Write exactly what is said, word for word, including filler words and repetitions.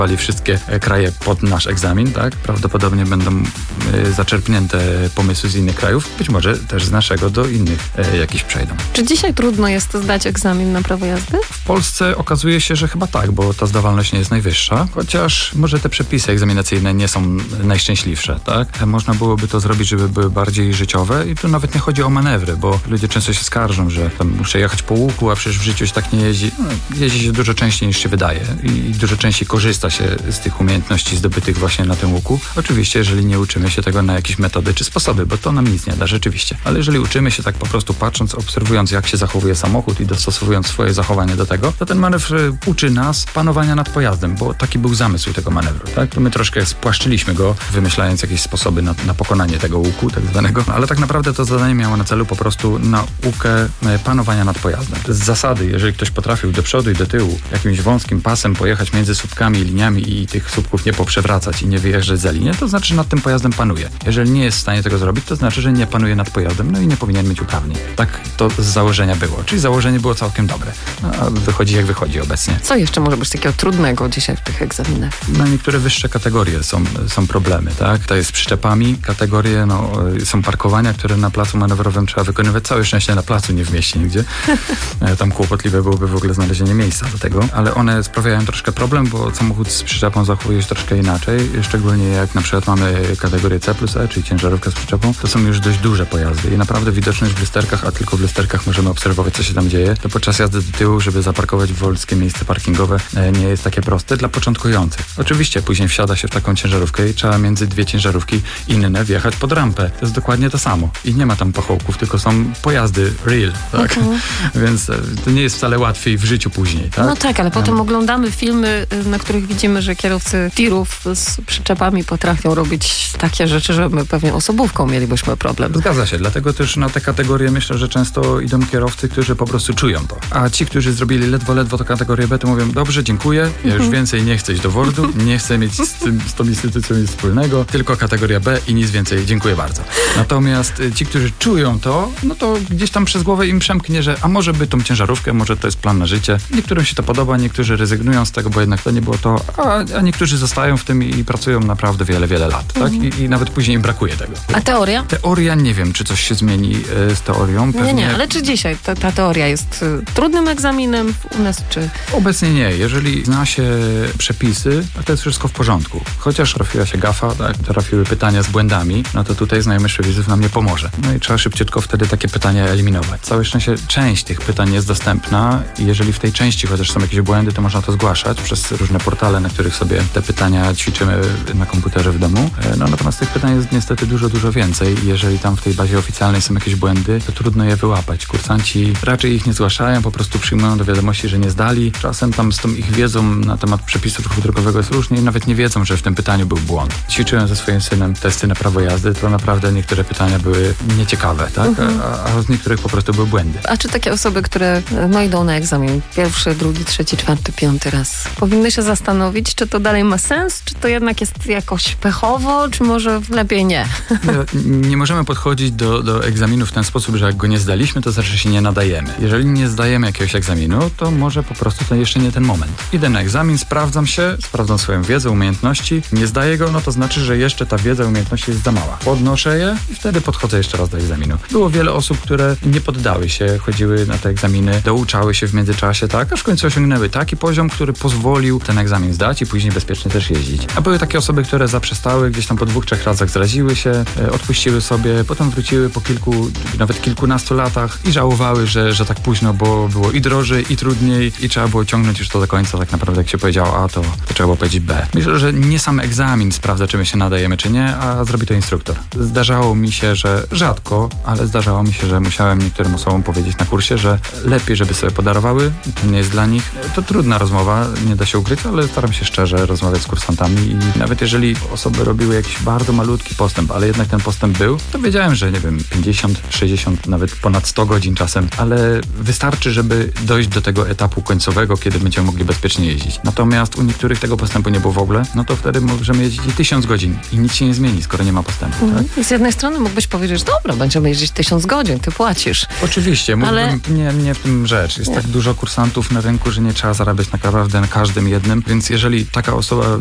wali wszystkie kraje pod nasz egzamin, tak? Prawdopodobnie będą y, zaczerpnięte pomysły z innych krajów, być może też z naszego do innych y, jakichś przejdą. Czy dzisiaj trudno jest zdać egzamin na prawo jazdy? W Polsce okazuje się, że chyba tak, bo ta zdawalność nie jest najwyższa, chociaż może te przepisy egzaminacyjne nie są najszczęśliwsze, tak? Można byłoby to zrobić, żeby były bardziej życiowe i tu nawet nie chodzi o manewry, bo ludzie często się skarżą, że tam muszę jechać po łuku, a przecież w życiu się tak nie jeździ. No, jeździ się dużo częściej niż się wydaje i dużo częściej korzysta się z tych umiejętności zdobytych właśnie na tym łuku. Oczywiście, jeżeli nie uczymy się tego na jakieś metody czy sposoby, bo to nam nic nie da, rzeczywiście. Ale jeżeli uczymy się tak po prostu patrząc, obserwując, jak się zachowuje samochód i dostosowując swoje zachowanie do tego, to ten manewr uczy nas panowania nad pojazdem, bo taki był zamysł tego manewru, tak? To my troszkę spłaszczyliśmy go, wymyślając jakieś sposoby na, na pokonanie tego łuku, tak zwanego, ale tak naprawdę to zadanie miało na celu po prostu naukę panowania nad pojazdem. Z zasady, jeżeli ktoś potrafił do przodu i do tyłu jakimś wąskim pasem pojechać między słupkami i liniami i tych słupków nie poprzewracać i nie wyjeżdżać za linię, to znaczy, że nad tym pojazdem panuje. Jeżeli nie jest w stanie tego zrobić, to znaczy, że nie panuje nad pojazdem, no i nie powinien mieć uprawnień. Tak to z założenia było. Czyli założenie było całkiem dobre. A wychodzi jak wychodzi obecnie. Co jeszcze może być takiego trudnego dzisiaj w tych egzaminach? Na niektóre wyższe kategorie są, są problemy, tak? To jest z przyczepami. Kategorie, no, są parkowania, które na placu manewrowym trzeba wykonywać. Całe szczęście na placu, nie w mieście nigdzie. Tam kłopotliwe byłoby w ogóle znalezienie miejsca do tego. Ale one sprawiają troszkę problem, bo samochód z przyczepą zachowuje się troszkę inaczej. Szczególnie jak na przykład mamy kategorię C plus E, czyli ciężarówkę z przyczepą. To są już dość duże pojazdy i naprawdę widoczność w lusterkach, a tylko w lusterkach możemy obserwować, co się tam dzieje. To podczas jazdy do tyłu, żeby zaparkować wolskie miejsce parkingowe, nie jest takie proste dla początkujących. Oczywiście później wsiada się w taką ciężarówkę i trzeba między dwie ciężarówki inne wjechać pod rampę. To jest dokładnie to samo. I nie ma tam pachołków, tylko są pojazdy real, tak? Mhm. Więc to nie jest wcale łatwiej w życiu później, tak? No tak, ale potem um. oglądamy filmy, na których widzimy, że kierowcy tirów z przyczepami potrafią robić takie rzeczy, że my pewnie osobówką mielibyśmy problem. Zgadza się, dlatego też na te kategorie myślę, że często idą kierowcy, którzy po prostu czują to. A ci, którzy zrobili ledwo, ledwo to kategorię B, to mówią, dobrze, dziękuję, ja już więcej nie chcę iść do wordu, nie chcę mieć z, tym, z tą instytucją nic wspólnego, tylko kategoria B i nic więcej, dziękuję bardzo. Natomiast ci, którzy czują to, no to gdzieś tam przez głowę im przemknie, że a może by tą ciężarówkę, może to jest plan na życie. Niektórym się to podoba, niektórzy rezygnują z tego, bo jednak to nie było to, a, a niektórzy zostają w tym i pracują naprawdę wiele, wiele lat, tak? I, i nawet później im brakuje tego. A teoria? Teoria, nie wiem, czy coś się zmieni y, z teorią. Pewnie... Nie, nie, ale czy dzisiaj ta, ta teoria jest y, trudnym egzaminem u nas, czy... Obecnie nie. Jeżeli zna się przepisy, to jest wszystko w porządku. Chociaż trafiła się gafa, tak? Trafiły pytania z błędami, no to tutaj znajomość przepisów nam nie pomoże. No i trzeba szybciutko wtedy takie pytania eliminować. Całe szczęście część tych pytań jest dostępna i jeżeli w tej części chociaż są jakieś błędy, to można to zgłaszać przez różne portale, na których sobie te pytania ćwiczymy na komputerze w domu. No natomiast tych pytań jest niestety dużo, dużo więcej. Jeżeli tam w tej bazie oficjalnej są jakieś błędy, to trudno je wyłapać. Kursanci raczej ich nie zgłaszają, po prostu przyjmują do wiadomości, że nie zdali. Czasem tam z tą ich wiedzą na temat przepisu ruchu drogowego jest różnie i nawet nie wiedzą, że w tym pytaniu był błąd. Ćwiczyłem ze swoim synem testy na prawo jazdy, to naprawdę niektóre pytania były nieciekawe, tak? Mhm. A, a z niektórych po prostu były błędy. A czy takie osoby, które no idą na egzamin pierwszy, drugi, trzeci, czwarty, piąty raz, powinny się zastanowić, czy to dalej ma sens, czy to jednak jest jakoś pechowo, czy może lepiej nie? Nie, nie możemy podchodzić do, do egzaminu w ten sposób, że jak go nie zdaliśmy, to znaczy, że się nie nadajemy. Jeżeli nie zdajemy jakiegoś egzaminu, to może po prostu to jeszcze nie ten moment. Idę na egzamin, sprawdzam się, sprawdzam swoją wiedzę, umiejętności, nie zdaję go, no to znaczy, że jeszcze ta wiedza, umiejętności jest za mała. Podnoszę je i wtedy podchodzę jeszcze raz do egzaminu. Było wiele osób, które nie poddały się, chodziły na te egzaminy, douczały się w międzyczasie, tak, aż w końcu osiągnęły taki poziom, który pozwolił ten egzamin zdać i później bezpiecznie też jeździć. A były takie osoby, które zaprzestały, gdzieś tam po dwóch, trzech razach zraziły się, e, odpuściły sobie, potem wróciły po kilku, nawet kilkunastu latach i żałowały, że, że tak późno, bo było i drożej, i trudniej, i trzeba było ciągnąć już to do końca, tak naprawdę jak się powiedziało A, to, to trzeba było powiedzieć B. Myślę, że nie sam egzamin sprawdza, czy my się nadajemy, czy nie, a zrobi to instruktor. Zdarzało mi się, że rzadko, ale zdarzało mi się, że musiałem niektórym osobom powiedzieć na kursie, że lepiej, żeby sobie podarowały, to nie jest dla nich. To trudna rozmowa, nie da się ukryć, ale staram się szczerze rozmawiać z kursantami i nawet jeżeli osoby robiły jakiś bardzo malutki postęp, ale jednak ten postęp był, to wiedziałem, że nie wiem, pięćdziesiąt, sześćdziesiąt, nawet ponad sto godzin czasem, ale wystarczy, żeby dojść do tego etapu końcowego, kiedy będziemy mogli bezpiecznie jeździć. Natomiast u niektórych tego postępu nie było w ogóle, no to wtedy możemy jeździć i tysiąc godzin i nic się nie zmieni, skoro nie ma postępu. Mm. Tak? Z jednej strony mógłbyś powiedzieć, dobra, będziemy jeździć tysiąc godzin, ty płacisz. Oczywiście, ale... mógłbym, nie, nie w tym rzecz. Jest nie. tak dużo kursantów na rynku, że nie trzeba zarabiać naprawdę na każdym jednym, więc jeżeli taka osoba